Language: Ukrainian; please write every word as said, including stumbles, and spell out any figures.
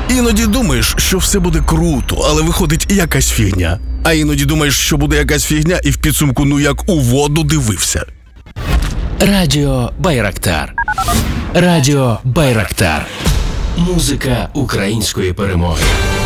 Іноді думаєш, що все буде круто, але виходить якась фігня. А іноді думаєш, що буде якась фігня, і в підсумку ну як у воду дивився. Радіо Байрактар. Радіо Байрактар. Музика української перемоги.